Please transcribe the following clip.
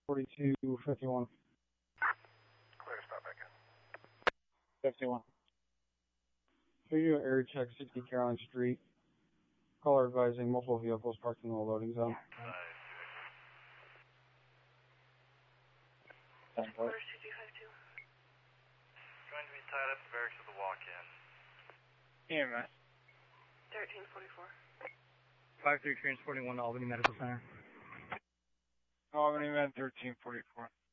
4251. Clear, stop back in. 51. So you do an area check 60 Caroline Street. Caller advising multiple vehicles parked in the loading zone. Quarter 6252. Going to be tied up to barracks with a walk-in. EMS. 1344. 53 transporting 1 to Albany Medical Center. Albany Med 1344.